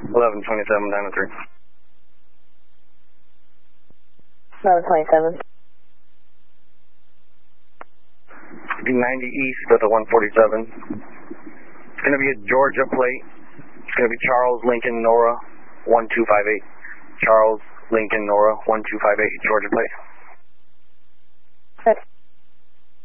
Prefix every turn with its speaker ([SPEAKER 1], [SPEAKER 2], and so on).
[SPEAKER 1] 1127, 903.
[SPEAKER 2] 1127.
[SPEAKER 1] 90 east of the 147. It's going to be a Georgia plate. It's going to be Charles Lincoln Nora 1258. Charles Lincoln Nora 1258, Georgia plate.
[SPEAKER 2] Okay.